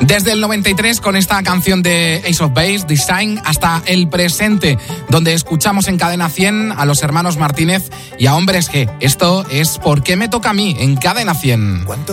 Desde el 93 con esta canción de Ace of Base, Design, hasta el presente, donde escuchamos en Cadena 100 a los hermanos Martínez y a Hombres G. Esto es ¿Por qué me toca a mí? En Cadena 100.